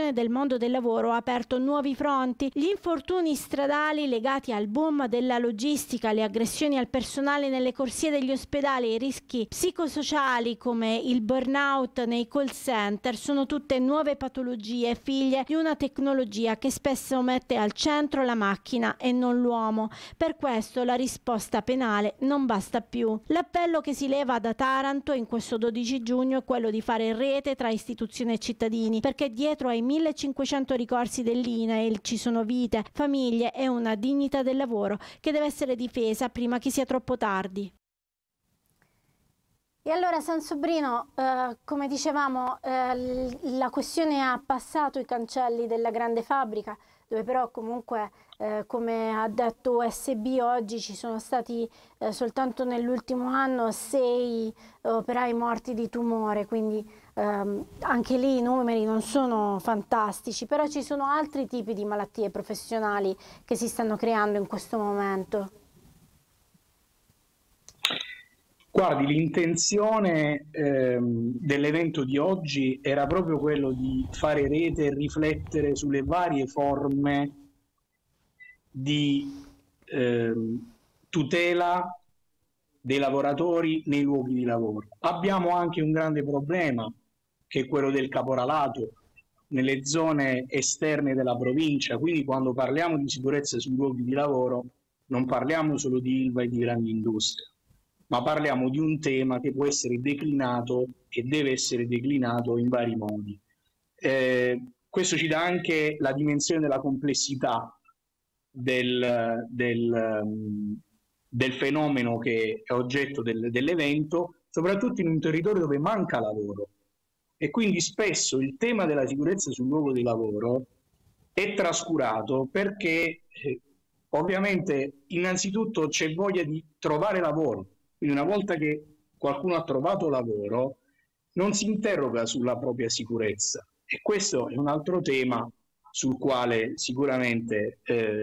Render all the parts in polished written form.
situazione del mondo del lavoro ha aperto nuovi fronti. Gli infortuni stradali legati al boom della logistica, le aggressioni al personale nelle corsie degli ospedali e i rischi psicosociali come il burnout nei call center sono tutte nuove patologie figlie di una tecnologia che spesso mette al centro la macchina e non l'uomo. Per questo la risposta penale non basta più. L'appello che si leva da Taranto in questo 12 giugno è quello di fare rete tra istituzioni e cittadini, perché dietro ai 1500 ricorsi dell'INAIL ci sono vite, famiglie e una dignità del lavoro che deve essere difesa prima che sia troppo tardi. E allora Sansobrino, come dicevamo, la questione ha passato i cancelli della grande fabbrica, dove però comunque, come ha detto USB oggi, ci sono stati soltanto nell'ultimo anno 6 operai morti di tumore, quindi anche lì i numeri non sono fantastici, però ci sono altri tipi di malattie professionali che si stanno creando in questo momento. Guardi, l'intenzione dell'evento di oggi era proprio quello di fare rete e riflettere sulle varie forme di tutela dei lavoratori nei luoghi di lavoro. Abbiamo anche un grande problema, che è quello del caporalato nelle zone esterne della provincia, quindi quando parliamo di sicurezza sui luoghi di lavoro non parliamo solo di Ilva e di grandi industrie, ma parliamo di un tema che può essere declinato e deve essere declinato in vari modi. Questo ci dà anche la dimensione della complessità del fenomeno che è oggetto dell'evento, soprattutto in un territorio dove manca lavoro. E quindi spesso il tema della sicurezza sul luogo di lavoro è trascurato perché ovviamente innanzitutto c'è voglia di trovare lavoro. Quindi una volta che qualcuno ha trovato lavoro non si interroga sulla propria sicurezza, e questo è un altro tema sul quale sicuramente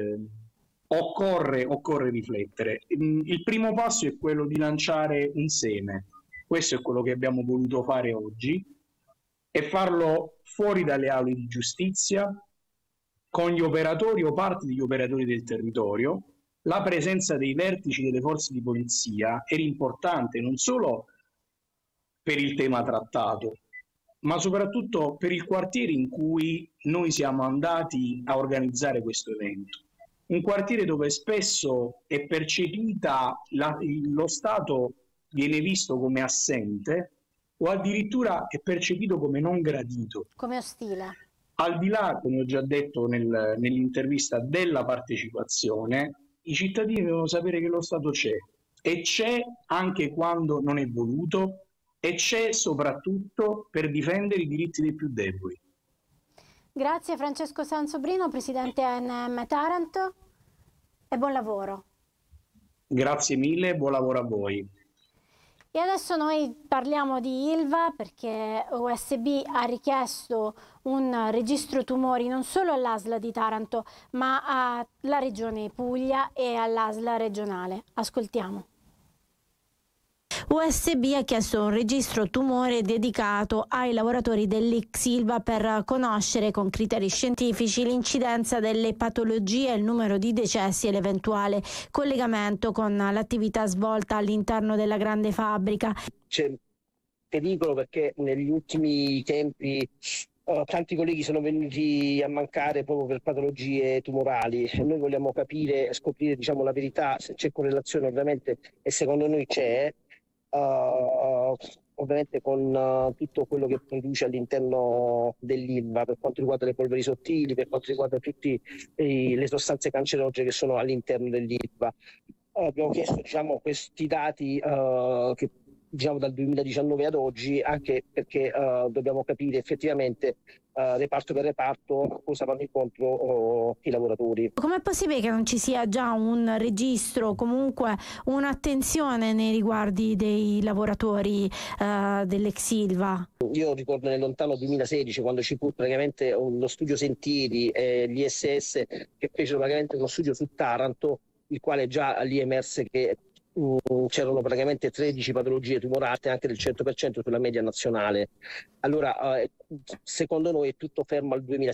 occorre riflettere. Il primo passo è quello di lanciare un seme, questo è quello che abbiamo voluto fare oggi, e farlo fuori dalle aule di giustizia, con gli operatori o parti degli operatori del territorio. La presenza dei vertici delle forze di polizia era importante non solo per il tema trattato, ma soprattutto per il quartiere in cui noi siamo andati a organizzare questo evento. Un quartiere dove spesso è percepita, lo Stato viene visto come assente o addirittura è percepito come non gradito. Come ostile. Al di là, come ho già detto nell'intervista, della partecipazione, i cittadini devono sapere che lo Stato c'è, e c'è anche quando non è voluto, e c'è soprattutto per difendere i diritti dei più deboli. Grazie Francesco Sansobrino, presidente ANM Taranto, e buon lavoro. Grazie mille, buon lavoro a voi. E adesso noi parliamo di Ilva, perché USB ha richiesto un registro tumori non solo all'ASL di Taranto, ma alla Regione Puglia e all'ASL regionale. Ascoltiamo. USB ha chiesto un registro tumore dedicato ai lavoratori dell'ex Ilva per conoscere con criteri scientifici l'incidenza delle patologie, il numero di decessi e l'eventuale collegamento con l'attività svolta all'interno della grande fabbrica. C'è pericolo perché negli ultimi tempi tanti colleghi sono venuti a mancare proprio per patologie tumorali. Noi vogliamo capire, scoprire la verità, se c'è correlazione ovviamente, e secondo noi c'è. Ovviamente con tutto quello che produce all'interno dell'Ilva per quanto riguarda le polveri sottili, per quanto riguarda tutte le sostanze cancerogene che sono all'interno dell'Ilva. Abbiamo chiesto questi dati che dal 2019 ad oggi, anche perché dobbiamo capire effettivamente reparto per reparto cosa vanno incontro i lavoratori. Com'è possibile che non ci sia già un registro, comunque un'attenzione nei riguardi dei lavoratori dell'ex Ilva? Io ricordo nel lontano 2016, quando ci fu praticamente lo studio Sentieri e l'ISS che fecero praticamente uno studio su Taranto, il quale già lì emerse che c'erano praticamente 13 patologie tumorali, anche del 100% sulla media nazionale. Allora, secondo noi è tutto fermo al 2016.